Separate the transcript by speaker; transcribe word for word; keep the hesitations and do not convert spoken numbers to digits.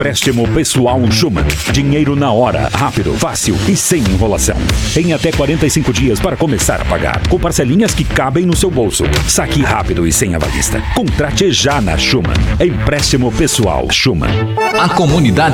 Speaker 1: Empréstimo pessoal Schuman. Dinheiro na hora, rápido, fácil e sem enrolação. Em até quarenta e cinco dias para começar a pagar, com parcelinhas que cabem no seu bolso. Saque rápido e sem avalista. Contrate já na Schuman. Empréstimo pessoal Schuman.
Speaker 2: A comunidade